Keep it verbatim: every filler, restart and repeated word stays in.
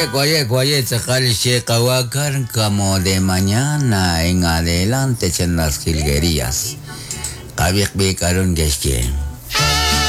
oye, oye, sacar el Shekawakan como de mañana en adelante en las jilguerías. Kabik bikaron gesche.